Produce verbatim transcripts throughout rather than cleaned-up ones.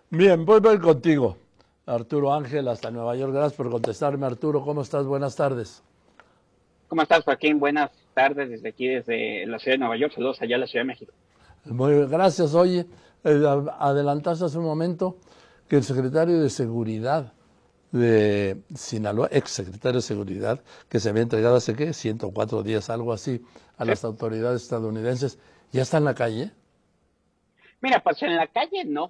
Bien, voy, voy contigo. Arturo Ángel, hasta Nueva York. Gracias por contestarme, Arturo. ¿Cómo estás? Buenas tardes. ¿Cómo estás, Joaquín? Buenas tardes desde aquí, desde la ciudad de Nueva York. Saludos allá a la Ciudad de México. Muy bien, gracias. Oye, eh, adelantaste hace un momento que el secretario de Seguridad de Sinaloa, ex secretario de Seguridad, que se había entregado hace, ¿qué? ciento cuatro días, algo así, a ¿Sí? las autoridades estadounidenses, ¿ya está en la calle? Mira, pues en la calle no,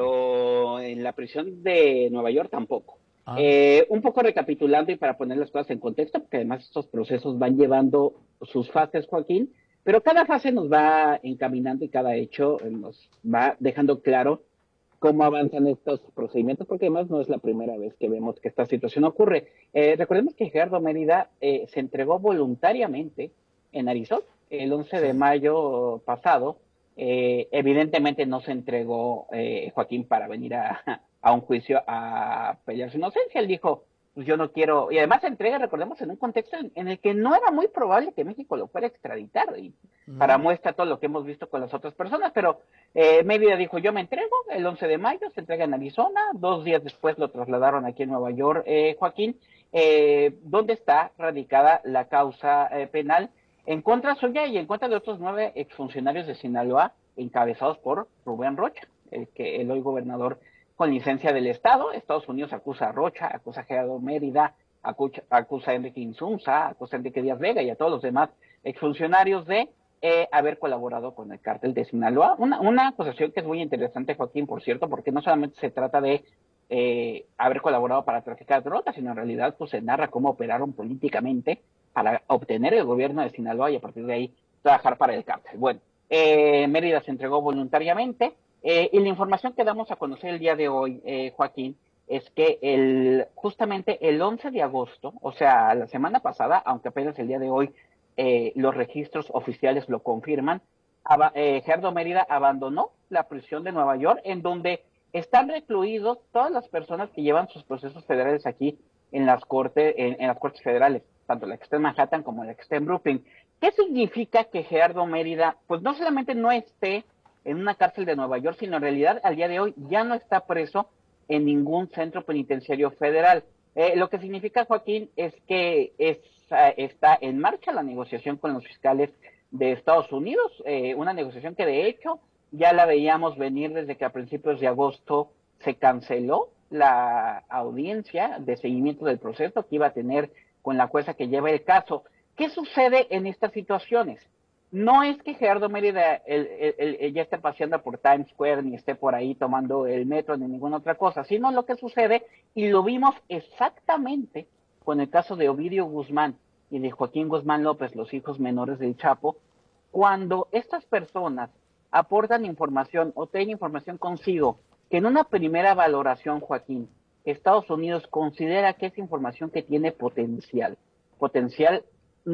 pero en la prisión de Nueva York tampoco. Ah, Eh, un poco recapitulando y para poner las cosas en contexto, porque además estos procesos van llevando sus fases, Joaquín, pero cada fase nos va encaminando y cada hecho nos va dejando claro cómo avanzan estos procedimientos, porque además no es la primera vez que vemos que esta situación ocurre. Eh, recordemos que Gerardo Mérida eh, se entregó voluntariamente en Arizona el once sí. de mayo pasado. Eh, evidentemente no se entregó eh, Joaquín para venir a, a un juicio a pelear su inocencia. Él dijo, pues yo no quiero, y además se entrega, recordemos, en un contexto en, en el que no era muy probable que México lo fuera a extraditar, y para No. muestra todo lo que hemos visto con las otras personas, pero eh, Mérida dijo, yo me entrego, el once de mayo se entrega en Arizona, dos días después lo trasladaron aquí en Nueva York, eh, Joaquín, eh, donde está radicada la causa eh, penal en contra suya y en contra de otros nueve exfuncionarios de Sinaloa, encabezados por Rubén Rocha, el que el hoy gobernador con licencia del Estado. Estados Unidos acusa a Rocha, acusa a Gerardo Mérida, acusa, acusa a Enrique Insunza, acusa a Enrique Díaz Vega y a todos los demás exfuncionarios de eh, haber colaborado con el cártel de Sinaloa. Una, una acusación que es muy interesante, Joaquín, por cierto, porque no solamente se trata de eh, haber colaborado para traficar drogas, sino en realidad pues se narra cómo operaron políticamente para obtener el gobierno de Sinaloa y a partir de ahí trabajar para el cártel. Bueno, eh, Mérida se entregó voluntariamente eh, y la información que damos a conocer el día de hoy, eh, Joaquín, es que el, justamente el once de agosto, o sea, la semana pasada, aunque apenas el día de hoy eh, los registros oficiales lo confirman, eh, Gerardo Mérida abandonó la prisión de Nueva York, en donde están recluidos todas las personas que llevan sus procesos federales aquí en las cortes, en, en las cortes federales, tanto la que está en Manhattan como la que está en Brooklyn. ¿Qué significa que Gerardo Mérida, pues no solamente no esté en una cárcel de Nueva York, sino en realidad al día de hoy ya no está preso en ningún centro penitenciario federal? Eh, lo que significa, Joaquín, es que es, uh, está en marcha la negociación con los fiscales de Estados Unidos, eh, una negociación que de hecho ya la veíamos venir desde que a principios de agosto se canceló la audiencia de seguimiento del proceso que iba a tener con la jueza que lleva el caso. ¿Qué sucede en estas situaciones? No es que Gerardo Mérida el, el, el, ya esté paseando por Times Square, ni esté por ahí tomando el metro, ni ninguna otra cosa, sino lo que sucede, y lo vimos exactamente con el caso de Ovidio Guzmán y de Joaquín Guzmán López, los hijos menores del Chapo, cuando estas personas aportan información o tienen información consigo que en una primera valoración, Joaquín, Estados Unidos considera que es información que tiene potencial, potencial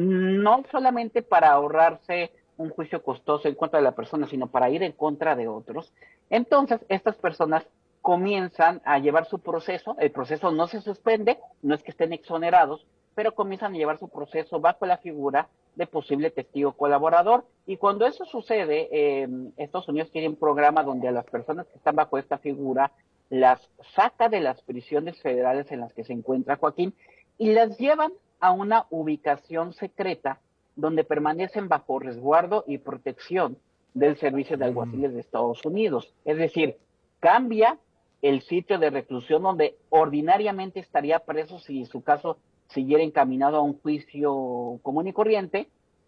no solamente para ahorrarse un juicio costoso en contra de la persona, sino para ir en contra de otros. Entonces, estas personas comienzan a llevar su proceso, el proceso no se suspende, no es que estén exonerados, pero comienzan a llevar su proceso bajo la figura de posible testigo colaborador. Y cuando eso sucede, eh, Estados Unidos tiene un programa donde a las personas que están bajo esta figura las saca de las prisiones federales en las que se encuentra Joaquín y las llevan a una ubicación secreta donde permanecen bajo resguardo y protección del Servicio de Alguaciles de Estados Unidos. Es decir, cambia el sitio de reclusión donde ordinariamente estaría preso si su caso siguiera encaminado a un juicio común y corriente,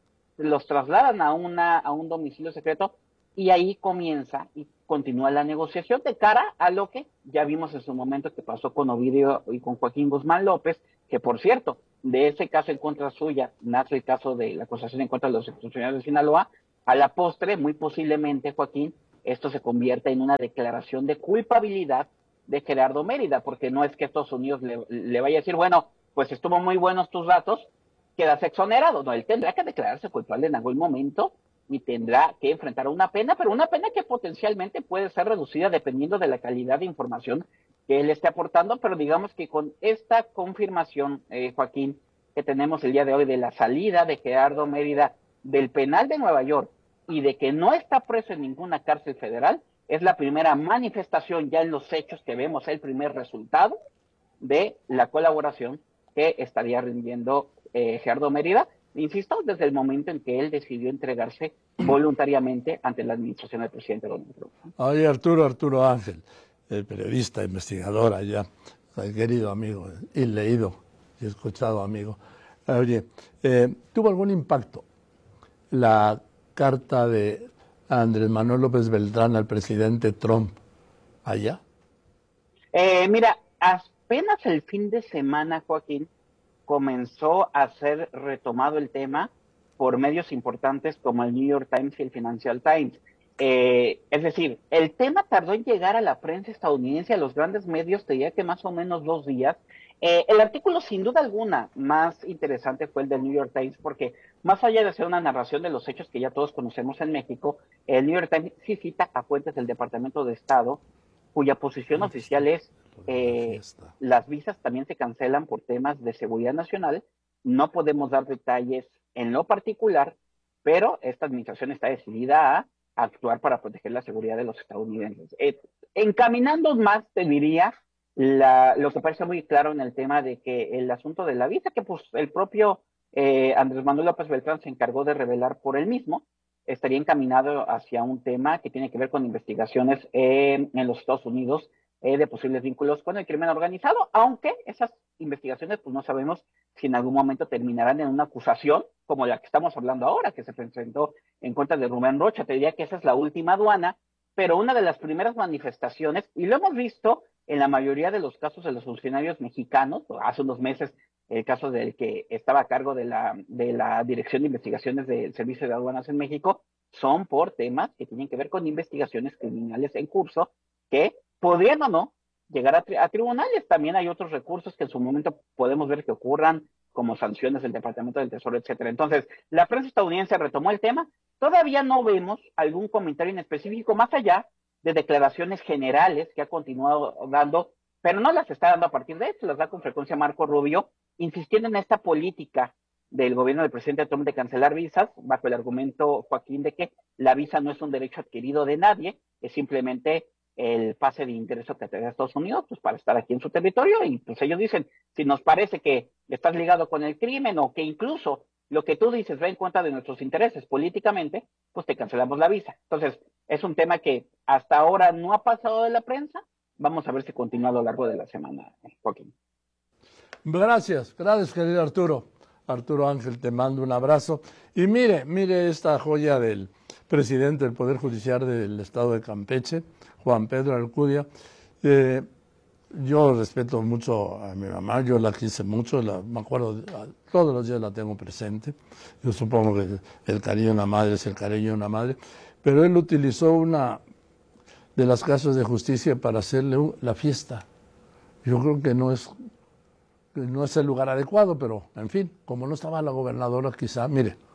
los trasladan a, una, a un domicilio secreto y ahí comienza y continúa la negociación de cara a lo que ya vimos en su momento que pasó con Ovidio y con Joaquín Guzmán López, que por cierto, de ese caso en contra suya nace el caso de la acusación en contra de los exfuncionarios de Sinaloa. A la postre, muy posiblemente, Joaquín, esto se convierta en una declaración de culpabilidad de Gerardo Mérida, porque no es que Estados Unidos le, le vaya a decir, bueno, pues estuvo muy buenos tus datos, quedas exonerado. No, él tendrá que declararse culpable en algún momento y tendrá que enfrentar una pena, pero una pena que potencialmente puede ser reducida dependiendo de la calidad de información que él esté aportando, pero digamos que con esta confirmación, eh, Joaquín, que tenemos el día de hoy de la salida de Gerardo Mérida del penal de Nueva York y de que no está preso en ninguna cárcel federal, es la primera manifestación ya en los hechos que vemos, el primer resultado de la colaboración que estaría rindiendo eh, Gerardo Mérida, insisto, desde el momento en que él decidió entregarse voluntariamente ante la administración del presidente Donald Trump. Oye, Arturo, Arturo Ángel, el periodista, investigador allá, el querido amigo, y leído y escuchado amigo. Oye, eh, ¿tuvo algún impacto la carta de Andrés Manuel López Beltrán al presidente Trump allá? Eh, mira, apenas el fin de semana, Joaquín, comenzó a ser retomado el tema por medios importantes como el New York Times y el Financial Times. Eh, es decir, el tema tardó en llegar a la prensa estadounidense, a los grandes medios, te diría que más o menos dos días. Eh, el artículo, sin duda alguna, más interesante fue el del New York Times, porque más allá de ser una narración de los hechos que ya todos conocemos en México, el New York Times sí cita a fuentes del Departamento de Estado, cuya posición oficial es eh, las visas también se cancelan por temas de seguridad nacional. No podemos dar detalles en lo particular, pero esta administración está decidida a actuar para proteger la seguridad de los estadounidenses. Eh, encaminando más, te diría, la, lo que parece muy claro en el tema de que el asunto de la visa, que pues el propio eh, Andrés Manuel López Beltrán se encargó de revelar por él mismo, estaría encaminado hacia un tema que tiene que ver con investigaciones eh, en los Estados Unidos eh, de posibles vínculos con el crimen organizado, aunque esas investigaciones pues no sabemos si en algún momento terminarán en una acusación como la que estamos hablando ahora, que se presentó en contra de Rubén Rocha. Te diría que esa es la última aduana, pero una de las primeras manifestaciones, y lo hemos visto en la mayoría de los casos de los funcionarios mexicanos, hace unos meses el caso del que estaba a cargo de la, de la Dirección de Investigaciones del Servicio de Aduanas en México, son por temas que tienen que ver con investigaciones criminales en curso que podrían o no llegar a, tri a tribunales. También hay otros recursos que en su momento podemos ver que ocurran, como sanciones del Departamento del Tesoro, etcétera. Entonces, la prensa estadounidense retomó el tema. Todavía no vemos algún comentario en específico, más allá de declaraciones generales que ha continuado dando, pero no las está dando a partir de esto, las da con frecuencia Marco Rubio, insistiendo en esta política del gobierno del presidente Trump de cancelar visas, bajo el argumento, Joaquín, de que la visa no es un derecho adquirido de nadie, es simplemente el pase de ingreso que te da Estados Unidos pues para estar aquí en su territorio, y pues ellos dicen, si nos parece que estás ligado con el crimen o que incluso lo que tú dices va en contra de nuestros intereses políticamente, pues te cancelamos la visa. Entonces, es un tema que hasta ahora no ha pasado de la prensa. Vamos a ver si continúa a lo largo de la semana, Joaquín. Gracias, gracias querido Arturo. Arturo Ángel, te mando un abrazo. Y mire, mire esta joya del presidente del Poder Judicial del Estado de Campeche, Juan Pedro Alcudia. Eh, yo respeto mucho a mi mamá, yo la quise mucho, la, me acuerdo, todos los días la tengo presente. Yo supongo que el cariño de una madre es el cariño de una madre, pero él utilizó una de las casas de justicia para hacerle un, la fiesta. Yo creo que no es, que no es el lugar adecuado, pero en fin, como no estaba la gobernadora, quizá, mire,